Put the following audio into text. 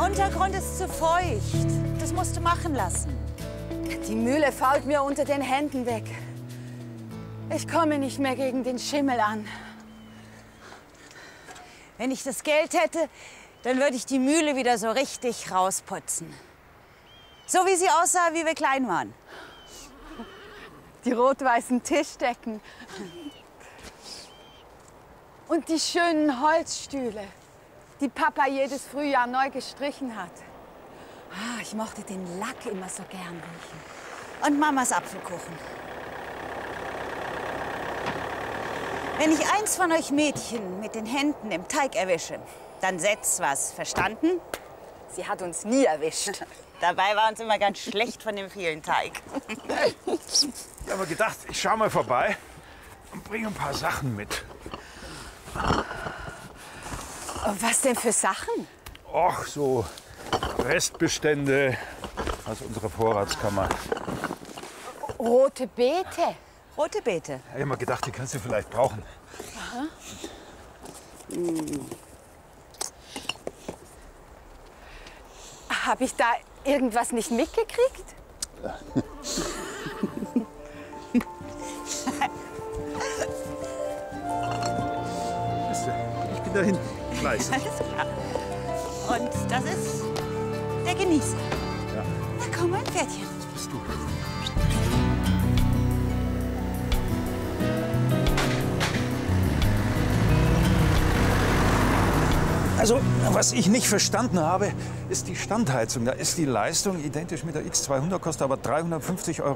Untergrund ist zu feucht. Das musst du machen lassen. Die Mühle fault mir unter den Händen weg. Ich komme nicht mehr gegen den Schimmel an. Wenn ich das Geld hätte, dann würde ich die Mühle wieder so richtig rausputzen. So wie sie aussah, wie wir klein waren. Die rot-weißen Tischdecken. Und die schönen Holzstühle, die Papa jedes Frühjahr neu gestrichen hat. Ah, ich mochte den Lack immer so gern riechen. Und Mamas Apfelkuchen. Wenn ich eins von euch Mädchen mit den Händen im Teig erwische, dann setzt was. Verstanden? Sie hat uns nie erwischt. Dabei war uns immer ganz schlecht von dem vielen Teig. Ich habe gedacht, ich schaue mal vorbei und bringe ein paar Sachen mit. Was denn für Sachen? Och, so Restbestände aus unserer Vorratskammer. Rote Beete. Rote Beete. Ich habe mal gedacht, die kannst du vielleicht brauchen. Habe ich da irgendwas nicht mitgekriegt? Ich bin da hinten. Fleißig. Alles klar. Und das ist der Genießer. Ja. Na komm, mein Pferdchen. Bist du. Also, was ich nicht verstanden habe, ist die Standheizung. Da ist die Leistung identisch mit der X200, kostet aber 350 €